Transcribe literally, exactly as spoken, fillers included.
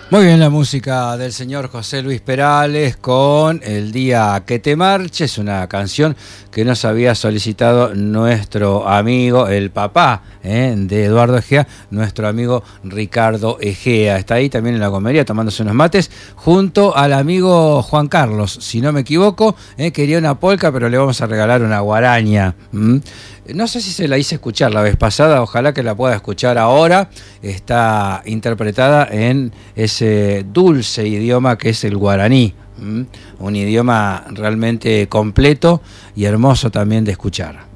Muy bien, la música del señor José Luis Perales con El Día que te marches, una canción que nos había solicitado nuestro amigo, el papá ¿eh? de Eduardo Egea, nuestro amigo Ricardo Egea. Está ahí también en la comedia tomándose unos mates junto al amigo Juan Carlos, si no me equivoco, ¿eh? quería una polca, pero le vamos a regalar una guaraña. ¿Mm? No sé si se la hice escuchar la vez pasada, ojalá que la pueda escuchar ahora. Está interpretada en ese dulce idioma que es el guaraní, ¿Mm? un idioma realmente completo y hermoso también de escuchar.